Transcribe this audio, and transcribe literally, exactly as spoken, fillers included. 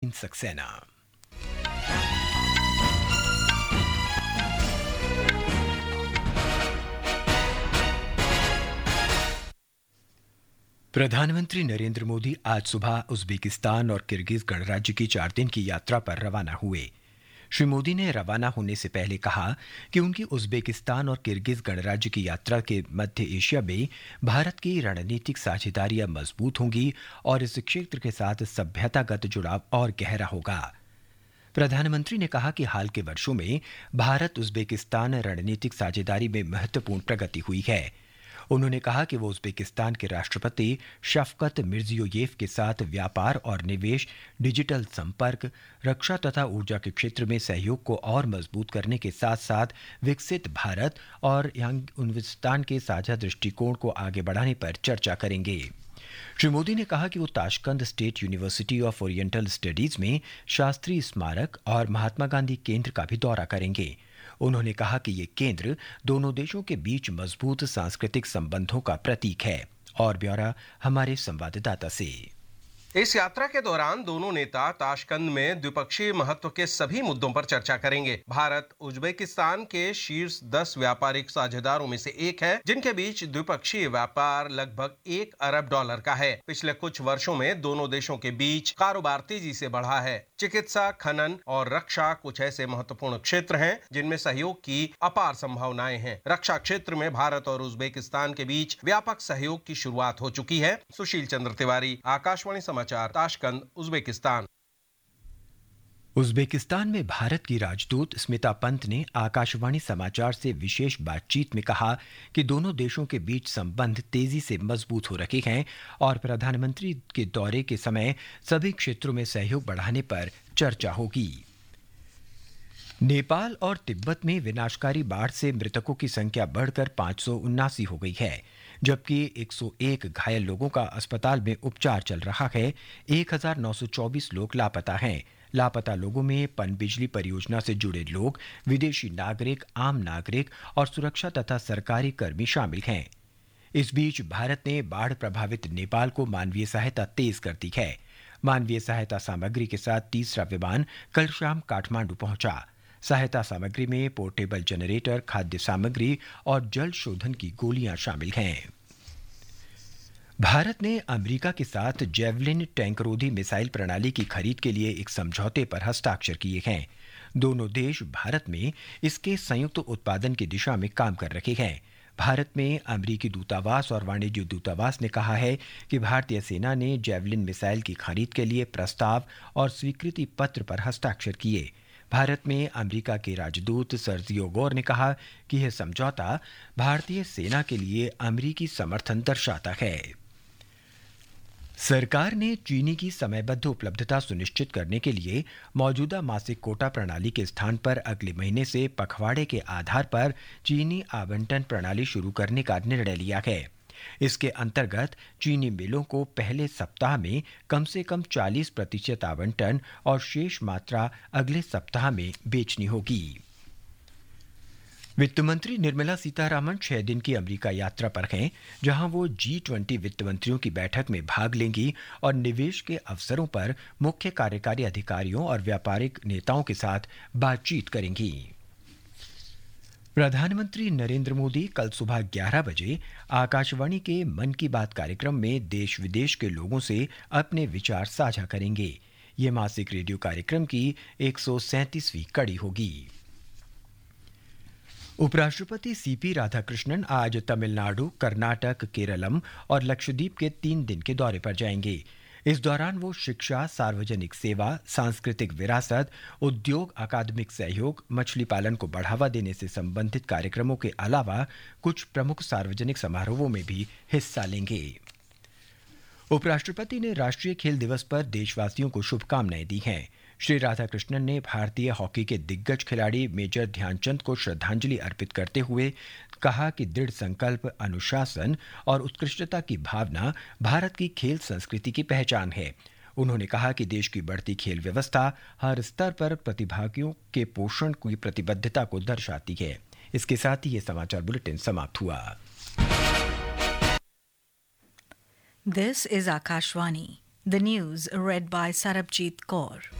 नवीन सक्सेना। प्रधानमंत्री नरेंद्र मोदी आज सुबह उज्बेकिस्तान और किर्गिज गणराज्य की चार दिन की यात्रा पर रवाना हुए। श्री मोदी ने रवाना होने से पहले कहा कि उनकी उज्बेकिस्तान और किर्गिज गणराज्य की यात्रा के मध्य एशिया में भारत की रणनीतिक साझेदारियां मजबूत होंगी और इस क्षेत्र के साथ सभ्यतागत जुड़ाव और गहरा होगा। प्रधानमंत्री ने कहा कि हाल के वर्षों में भारत उज्बेकिस्तान रणनीतिक साझेदारी में महत्वपूर्ण प्रगति हुई है। उन्होंने कहा कि वो उज्बेकिस्तान के राष्ट्रपति शफकत मिर्जियोयेव के साथ व्यापार और निवेश, डिजिटल संपर्क, रक्षा तथा ऊर्जा के क्षेत्र में सहयोग को और मजबूत करने के साथ साथ विकसित भारत और उज्बेकिस्तान के साझा दृष्टिकोण को आगे बढ़ाने पर चर्चा करेंगे। श्री मोदी ने कहा कि वो Tashkent state university of oriental studies में शास्त्री स्मारक और महात्मा गांधी केंद्र का भी दौरा करेंगे। उन्होंने कहा कि ये केंद्र दोनों देशों के बीच मजबूत सांस्कृतिक संबंधों का प्रतीक है। और ब्यौरा हमारे संवाददाता से। इस यात्रा के दौरान दोनों नेता ताशकंद में द्विपक्षीय महत्व के सभी मुद्दों पर चर्चा करेंगे। भारत उज्बेकिस्तान के शीर्ष दस व्यापारिक साझेदारों में से एक है, जिनके बीच द्विपक्षीय व्यापार लगभग एक अरब डॉलर का है। पिछले कुछ वर्षों में दोनों देशों के बीच कारोबार तेजी से बढ़ा है। चिकित्सा, खनन और रक्षा कुछ ऐसे महत्वपूर्ण क्षेत्र हैं जिनमें सहयोग की अपार संभावनाएं हैं। रक्षा क्षेत्र में भारत और उज्बेकिस्तान के बीच व्यापक सहयोग की शुरुआत हो चुकी है। सुशील चंद्र तिवारी, आकाशवाणी समाचार, ताशकंद, उज्बेकिस्तान। उज्बेकिस्तान में भारत की राजदूत स्मिता पंत ने आकाशवाणी समाचार से विशेष बातचीत में कहा कि दोनों देशों के बीच संबंध तेजी से मजबूत हो रहे हैं और प्रधानमंत्री के दौरे के समय सभी क्षेत्रों में सहयोग बढ़ाने पर चर्चा होगी। नेपाल और तिब्बत में विनाशकारी बाढ़ से मृतकों की संख्या बढ़कर पांच सौ उन्नासी हो गई है, जबकि एक सौ एक घायल लोगों का अस्पताल में उपचार चल रहा है। एक हजार नौ सौ चौबीस लोग लापता हैं। लापता लोगों में पनबिजली परियोजना से जुड़े लोग, विदेशी नागरिक, आम नागरिक और सुरक्षा तथा सरकारी कर्मी शामिल हैं। इस बीच भारत ने बाढ़ प्रभावित नेपाल को मानवीय सहायता तेज कर दी है। मानवीय सहायता सामग्री के साथ तीसरा विमान कल शाम काठमांडू पहुंचा। सहायता सामग्री में पोर्टेबल जनरेटर, खाद्य सामग्री और जल शोधन की गोलियां शामिल हैं। भारत ने अमेरिका के साथ जेवलिन टैंकरोधी मिसाइल प्रणाली की खरीद के लिए एक समझौते पर हस्ताक्षर किए हैं। दोनों देश भारत में इसके संयुक्त उत्पादन की दिशा में काम कर रहे हैं। भारत में अमेरिकी दूतावास और वाणिज्य दूतावास ने कहा है कि भारतीय सेना ने जेवलिन मिसाइल की खरीद के लिए प्रस्ताव और स्वीकृति पत्र पर हस्ताक्षर किए। भारत में अमेरिका के राजदूत सर्जियो गोर ने कहा कि यह समझौता भारतीय सेना के लिए अमेरिकी समर्थन दर्शाता है। सरकार ने चीनी की समयबद्ध उपलब्धता सुनिश्चित करने के लिए मौजूदा मासिक कोटा प्रणाली के स्थान पर अगले महीने से पखवाड़े के आधार पर चीनी आवंटन प्रणाली शुरू करने का निर्णय लिया है। इसके अंतर्गत चीनी मिलों को पहले सप्ताह में कम से कम चालीस प्रतिशत आवंटन और शेष मात्रा अगले सप्ताह में बेचनी होगी। वित्त मंत्री निर्मला सीतारामन छह दिन की अमेरिका यात्रा पर हैं, जहां वो जी ट्वेंटी वित्त मंत्रियों की बैठक में भाग लेंगी और निवेश के अवसरों पर मुख्य कार्यकारी अधिकारियों और व्यापारिक नेताओं के साथ बातचीत करेंगी। प्रधानमंत्री नरेंद्र मोदी कल सुबह ग्यारह बजे आकाशवाणी के मन की बात कार्यक्रम में देश विदेश के लोगों से अपने विचार साझा करेंगे। ये मासिक रेडियो कार्यक्रम की एक सौ सैंतीसवीं कड़ी होगी। उपराष्ट्रपति सीपी राधाकृष्णन आज तमिलनाडु, कर्नाटक, केरलम और लक्षद्वीप के तीन दिन के दौरे पर जाएंगे। इस दौरान वो शिक्षा, सार्वजनिक सेवा, सांस्कृतिक विरासत, उद्योग, अकादमिक सहयोग, मछली पालन को बढ़ावा देने से संबंधित कार्यक्रमों के अलावा कुछ प्रमुख सार्वजनिक समारोहों में भी हिस्सा लेंगे। उपराष्ट्रपति ने राष्ट्रीय खेल दिवस पर देशवासियों को शुभकामनाएं दी हैं। श्री राधाकृष्णन ने भारतीय हॉकी के दिग्गज खिलाड़ी मेजर ध्यानचंद को श्रद्धांजलि अर्पित करते हुए कहा कि दृढ़ संकल्प, अनुशासन और उत्कृष्टता की भावना भारत की खेल संस्कृति की पहचान है। उन्होंने कहा कि देश की बढ़ती खेल व्यवस्था हर स्तर पर प्रतिभागियों के पोषण की प्रतिबद्धता को दर्शाती है। इसके साथ ही ये समाचार बुलेटिन समाप्त हुआ। This is Akashvani. The news read by Sarabjit Kaur.